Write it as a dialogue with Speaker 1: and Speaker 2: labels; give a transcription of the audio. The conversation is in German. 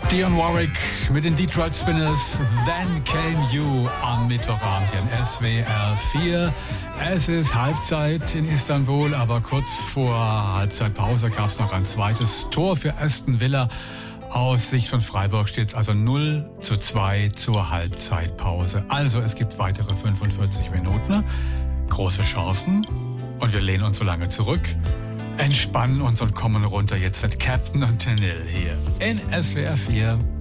Speaker 1: Dionne Warwick mit den Detroit Spinners, Then Came You am Mittwochabend hier in SWR 4. Es ist Halbzeit in Istanbul, aber kurz vor Halbzeitpause gab es noch ein zweites Tor für Aston Villa. Aus Sicht von Freiburg steht es also 0:2 zur Halbzeitpause. Also es gibt weitere 45 Minuten, große Chancen und wir lehnen uns so lange zurück, entspannen uns und kommen runter. Jetzt wird Captain und Tenil hier in SWR 4.